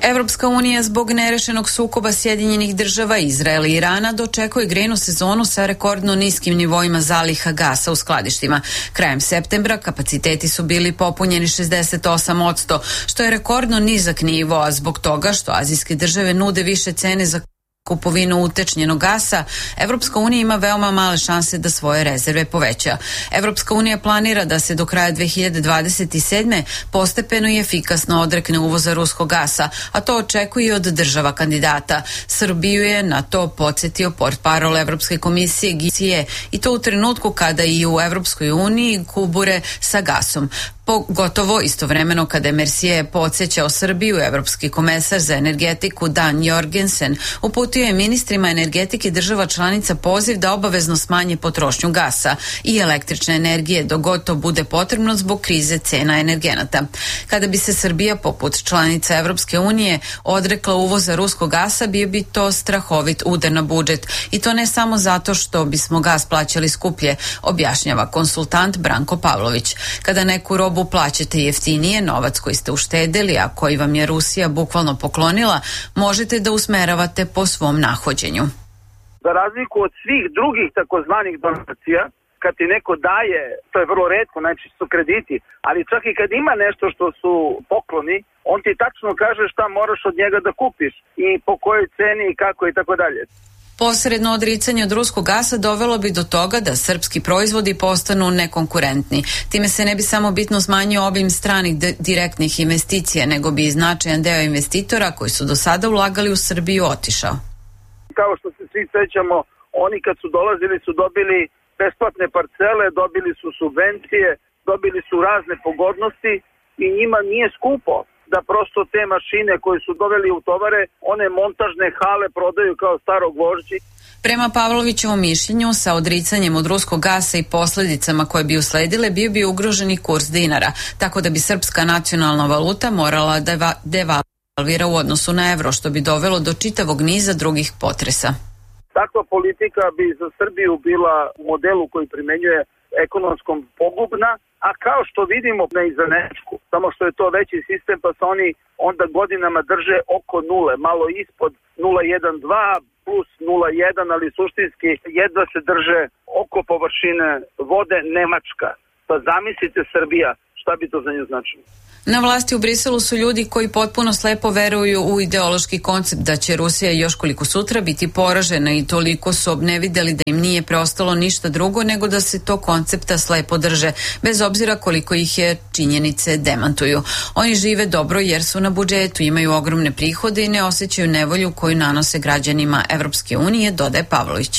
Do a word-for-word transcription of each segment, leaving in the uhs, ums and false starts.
Evropska unija zbog nerešenog sukoba Sjedinjenih država, Izraela i Irana dočekuje grejnu sezonu sa rekordno niskim nivoima zaliha gasa u skladištima. Krajem septembra kapaciteti su bili popunjeni šezdeset osam posto, što je rekordno nizak nivo, a zbog toga što azijske države nude više cene za kupovinu utečnjenog gasa, Evropska unija ima veoma male šanse da svoje rezerve poveća. Evropska unija planira da se do kraja dve hiljade dvadeset sedme postepeno i efikasno odrekne uvoza ruskog gasa, a to očekuje od država kandidata. Srbiju je na to podsjetio portparol Evropske komisije Gicije, i to u trenutku kada i u Evropskoj uniji kubure sa gasom. Pogotovo istovremeno kada je Mercier podsjećao Srbiju, evropski komesar za energetiku Dan Jorgensen uputio je ministrima energetike država članica poziv da obavezno smanje potrošnju gasa i električne energije dok god to bude potrebno zbog krize cena energenata. Kada bi se Srbija poput članica Evropske unije odrekla uvoza ruskog gasa, bio bi to strahovit udar na budžet, i to ne samo zato što bismo gas plaćali skuplje, objašnjava konsultant Branko Pavlović. Kada neku robu plaćate jeftinije, novac koji ste uštedeli, a koji vam je Rusija bukvalno poklonila, možete da usmeravate po svom nahođenju. Za razliku od svih drugih takozvanih donacija, kad ti neko daje, to je vrlo retko, znači su krediti, ali čak i kad ima nešto što su pokloni, on ti tačno kaže šta moraš od njega da kupiš i po kojoj ceni i kako i tako dalje. Posredno odricanje od ruskog gasa dovelo bi do toga da srpski proizvodi postanu nekonkurentni. Time se ne bi samo bitno smanjio obim stranih direktnih investicija, nego bi i značajan deo investitora koji su do sada ulagali u Srbiju otišao. Kao što se svi sećamo, oni kad su dolazili su dobili besplatne parcele, dobili su subvencije, dobili su razne pogodnosti i njima nije skupo da prosto te mašine koje su doveli u tovare, one montažne hale prodaju kao staro gvožđi. Prema Pavlovićevom mišljenju, sa odricanjem od ruskog gasa i posledicama koje bi usledile, bio bi ugroženi kurs dinara, tako da bi srpska nacionalna valuta morala da devalvira u odnosu na evro, što bi dovelo do čitavog niza drugih potresa. Takva politika bi za Srbiju bila u modelu koji primenjuje ekonomskom pogubna, a kao što vidimo na izanečku, samo što je to veći sistem, pa se oni onda godinama drže oko nule, malo ispod nula zarez jedan dva plus nula zarez jedan, ali suštinski jedva se drže oko površine vode Nemačka. Pa zamislite Srbija, šta bi to za nju značilo? Na vlasti u Briselu su ljudi koji potpuno slepo veruju u ideološki koncept da će Rusija još koliko sutra biti poražena, i toliko su obnevideli da im nije preostalo ništa drugo nego da se to koncepta slepo drže, bez obzira koliko ih je činjenice demantuju. Oni žive dobro jer su na budžetu, imaju ogromne prihode i ne osjećaju nevolju koju nanose građanima Evropske unije, dodaje Pavlović.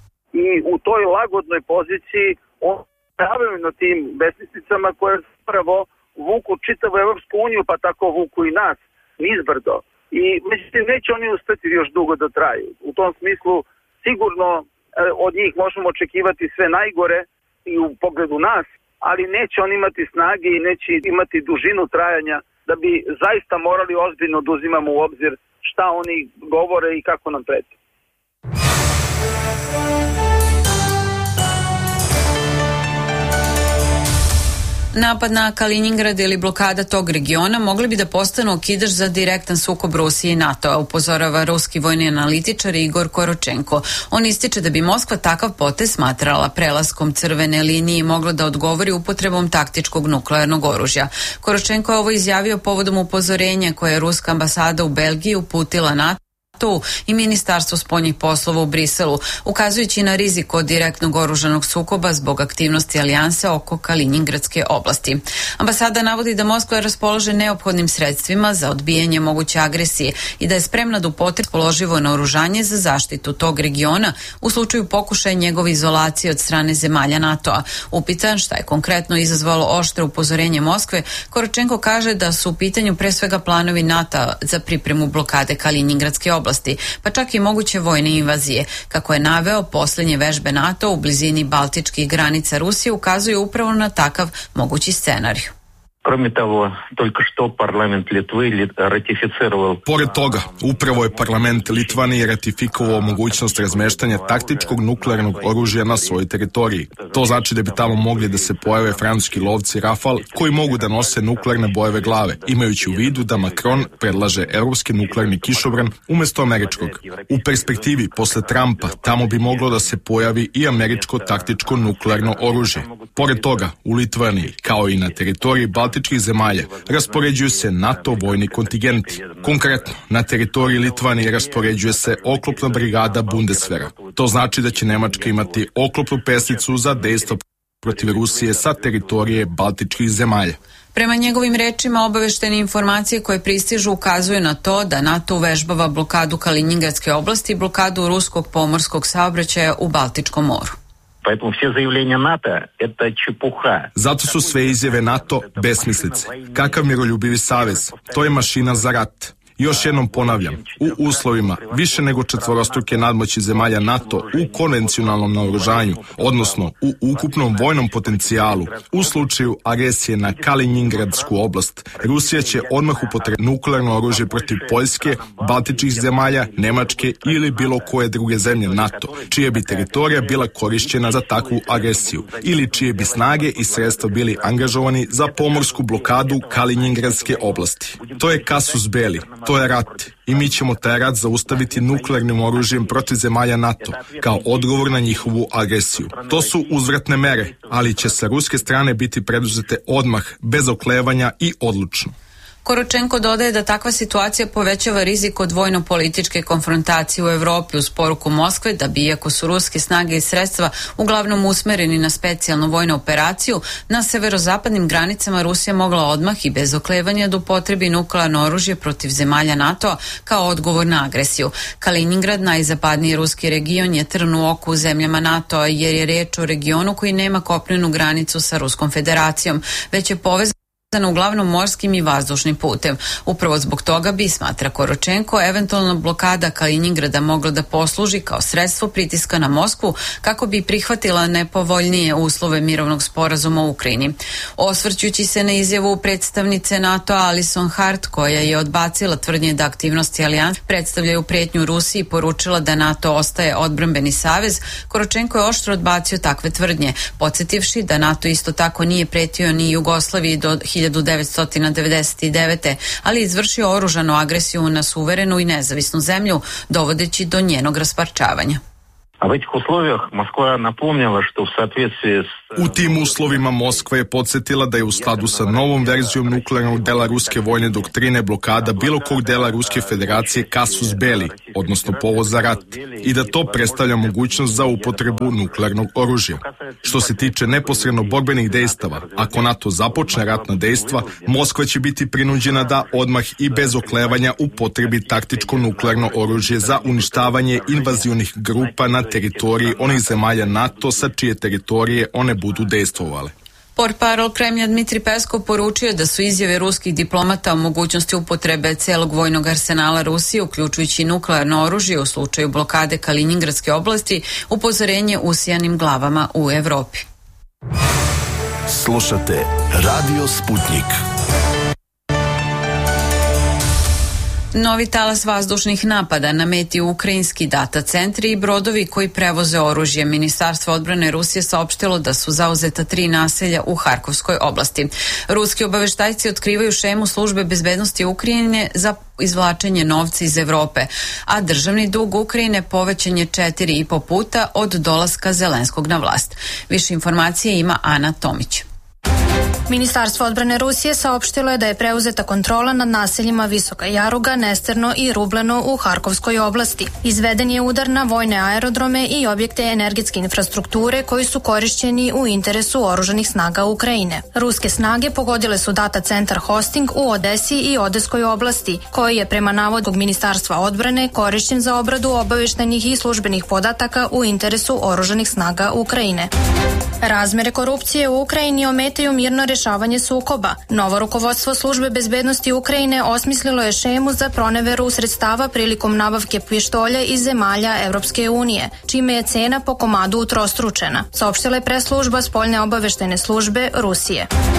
I u toj lagodnoj poziciji on pravilno tim besmislicama koje zapravo vuku čitavu Evropsku uniju, pa tako vuku i nas nizbrdo. I međutim, neće oni uspeti još dugo da traju. U tom smislu sigurno od njih možemo očekivati sve najgore i u pogledu nas, ali neće oni imati snage i neće imati dužinu trajanja da bi zaista morali ozbiljno da uzimamo u obzir šta oni govore i kako nam preti. Napad na Kaliningrad ili blokada tog regiona mogli bi da postanu okidač za direktan sukob Rusije i NATO-a, upozorava ruski vojni analitičar Igor Koročenko. On ističe da bi Moskva takav potez smatrala prelaskom crvene linije i mogla da odgovori upotrebom taktičkog nuklearnog oružja. Koročenko je ovo izjavio povodom upozorenja koje je ruska ambasada u Belgiji uputila NATO i Ministarstvo spoljnih poslova u Briselu, ukazujući na rizik od direktnog oružanog sukoba zbog aktivnosti alijanse oko Kaliningradske oblasti. Ambasada navodi da Moskva raspolaže neophodnim sredstvima za odbijanje moguće agresije i da je spremna da upotrebi raspoloživo naoružanje za zaštitu tog regiona u slučaju pokušaja njegove izolacije od strane zemalja NATO-a. Upitan šta je konkretno izazvalo oštre upozorenje Moskve, Koročenko kaže da su u pitanju pre svega planovi NATO-a za pripremu blokade Kaliningradske oblasti, pa čak i moguće vojne invazije. Kako je naveo, poslednje vežbe NATO u blizini baltičkih granica Rusije ukazuju upravo na takav mogući scenarij. Кроме того, только что парламент Литвы ратифицировал... Pored toga, upravo je parlament Litvanije ratifikovao mogućnost razmeštanja taktičkog nuklearnog oružja na svojoj teritoriji. To znači da bi tamo mogli da se pojave francuski lovci Rafal koji mogu da nose nuklearne bojeve glave, imajući u vidu da Macron predlaže evropski nuklearni kišobran umesto američkog. U perspektivi, posle Trumpa, tamo bi moglo da se pojavi i američko taktičko nuklearno oružje. Pored toga, u Litvaniji, kao i na teritoriji Baltičkih zemalja, raspoređuju se NATO vojni kontingenti. Konkretno, na teritoriji Litvanije raspoređuje se oklopna brigada Bundeswehra. To znači da će Nemačka imati oklopnu pesnicu za dejstvo protiv Rusije sa teritorije Baltičkih zemalja. Prema njegovim rečima, obaveštene informacije koje pristižu ukazuju na to da NATO uvežbava blokadu Kaliningradske oblasti i blokadu ruskog pomorskog saobraćaja u Baltičkom moru. Поэтому все заявления НАТО – это чепуха. Zato su sve izjave NATO besmislice. Kakav miroljubivi savez? To je mašina za rat. Još jednom ponavljam, u uslovima više nego četvorostruke nadmoći zemalja NATO u konvencionalnom naoružanju, odnosno u ukupnom vojnom potencijalu, u slučaju agresije na Kaliningradsku oblast, Rusija će odmah upotrebiti nuklearno oružje protiv Poljske, Baltičkih zemalja, Nemačke ili bilo koje druge zemlje NATO, čija bi teritorija bila korišćena za takvu agresiju, ili čije bi snage i sredstva bili angažovani za pomorsku blokadu Kaliningradske oblasti. To je casus belli. To je rat i mi ćemo taj rat zaustaviti nuklearnim oružjem protiv zemalja NATO kao odgovor na njihovu agresiju. To su uzvratne mere, ali će sa ruske strane biti preduzete odmah, bez oklevanja i odlučno. Koročenko dodaje da takva situacija povećava rizik od vojno-političke konfrontacije u Evropi uz poruku Moskve da bi, iako su ruske snage i sredstva uglavnom usmereni na specijalnu vojnu operaciju, na severozapadnim granicama Rusija mogla odmah i bez oklevanja da upotrebi nuklearno oružje protiv zemalja NATO kao odgovor na agresiju. Kaliningrad, najzapadniji ruski region, je trn u oku zemljama NATO jer je reč o regionu koji nema kopnenu granicu sa Ruskom federacijom, već je povezan uglavnom morskim i vazdušnim putem. Upravo zbog toga bi, smatra Koročenko, eventualna blokada Kaliningrada mogla da posluži kao sredstvo pritiska na Moskvu kako bi prihvatila nepovoljnije uslove mirovnog sporazuma u Ukrajini. Osvrćući se na izjavu predstavnice NATO Alison Hart, koja je odbacila tvrdnje da aktivnosti alijanse predstavljaju pretnju Rusiji i poručila da NATO ostaje odbrambeni savez, Koročenko je oštro odbacio takve tvrdnje, podsjetivši da NATO isto tako nije pretio ni Jugoslaviji do hiljadu devetsto devedeset devete. ali izvršio oružanu agresiju na suverenu i nezavisnu zemlju, dovodeći do njenog rasparčavanja. A в этих условиях Москва напомнила, что в соответствии с... U tim uslovima Moskva je podsjetila da je u skladu sa novom verzijom nuklearnog dela ruske vojne doktrine blokada bilo kog dela Ruske federacije casus belli, odnosno povod za rat, i da to predstavlja mogućnost za upotrebu nuklearnog oružja. Što se tiče neposredno borbenih dejstava, ako NATO započne ratna dejstva, Moskva će biti prinuđena da odmah i bez oklevanja upotrebi taktičko nuklearno oružje za uništavanje invazionih grupa na teritoriji onih zemalja NATO sa čije teritorije one budu dejstvovale. Portparol Kremlja Dmitri Peskov poručio da su izjave ruskih diplomata o mogućnosti upotrebe celog vojnog arsenala Rusije, uključujući nuklearno oružje u slučaju blokade Kaliningradske oblasti, upozorenje usijanim glavama u Evropi. Slušate Radio Sputnik. Novi talas vazdušnih napada na meti ukrajinski data centri i brodovi koji prevoze oružje. Ministarstvo odbrane Rusije saopštilo da su zauzeta tri naselja u Harkovskoj oblasti. Ruski obaveštajci otkrivaju šemu službe bezbednosti Ukrajine za izvlačenje novca iz Evrope, a državni dug Ukrajine povećan je četiri i po puta od dolaska Zelenskog na vlast. Više informacije ima Ana Tomić. Ministarstvo odbrane Rusije saopštilo je da je preuzeta kontrola nad naseljima Visoka Jaruga, Nesterno i Rubleno u Harkovskoj oblasti. Izveden je udar na vojne aerodrome i objekte energetske infrastrukture koji su korišćeni u interesu oružanih snaga Ukrajine. Ruske snage pogodile su data centar Hosting u Odesi i Odeskoj oblasti, koji je prema navodu Ministarstva odbrane korišćen za obradu obaveštajnih i službenih podataka u interesu oružanih snaga Ukrajine. Razmere korupcije u Ukrajini ometaju mirno rešavanje sukoba. Novo rukovodstvo službe bezbednosti Ukrajine osmislilo je šemu za proneveru sredstava prilikom nabavke pištolja iz zemalja Evropske unije, čime je cena po komadu utrostručena, saopštila je preslužba spoljne obaveštajne službe Rusije.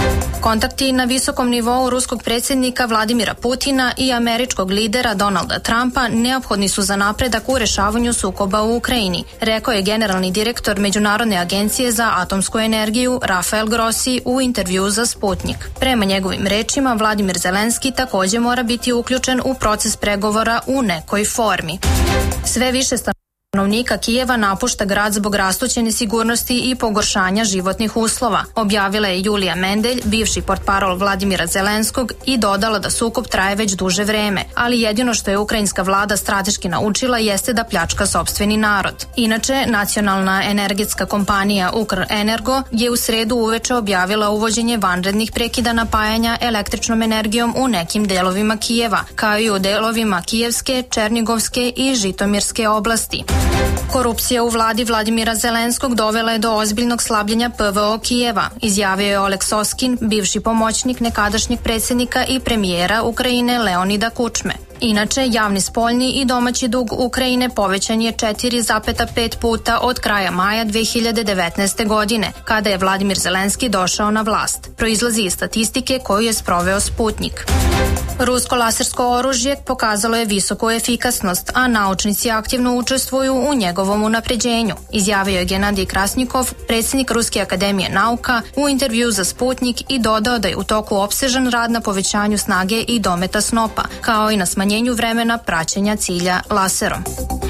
Kontakti na visokom nivou ruskog predsjednika Vladimira Putina i američkog lidera Donalda Trumpa neophodni su za napredak u rešavanju sukoba u Ukrajini, rekao je generalni direktor Međunarodne agencije za atomsku energiju Rafael Grossi u intervjuu za Sputnik. Prema njegovim rečima, Vladimir Zelenski takođe mora biti uključen u proces pregovora u nekoj formi. Sve više stanovnika Kijeva napušta grad zbog rastuće nesigurnosti i pogoršanja životnih uslova, objavila je Julija Mendelj, bivši portparol Vladimira Zelenskog, i dodala da sukob traje već duže vreme, ali jedino što je ukrajinska vlada strateški naučila jeste da pljačka sopstveni narod. Inače, nacionalna energetska kompanija Ukrenergo je u sredu uveče objavila uvođenje vanrednih prekida napajanja električnom energijom u nekim delovima Kijeva, kao i u delovima Kijevske, Černigovske i Žitomirske oblasti. Korupcija u vladi Vladimira Zelenskog dovela je do ozbiljnog slabljenja P V O Kijeva, izjavio je Oleg Soskin, bivši pomoćnik nekadašnjeg predsjednika i premijera Ukrajine Leonida Kučme. Inače, javni spoljni i domaći dug Ukrajine povećan je četiri zarez pet puta od kraja maja dve hiljade devetnaeste. godine, kada je Vladimir Zelenski došao na vlast. Proizlazi iz statistike koju je sproveo Sputnik. Rusko lasersko oružje pokazalo je visoku efikasnost, a naučnici aktivno učestvuju u njegovom unapređenju, izjavio je Genadij Krasnikov, predsjednik Ruske akademije nauka, u intervjuu za Sputnik, i dodao da je u toku opsežan rad na povećanju snage i dometa snopa, kao i na smanjenju vremena praćenja cilja laserom.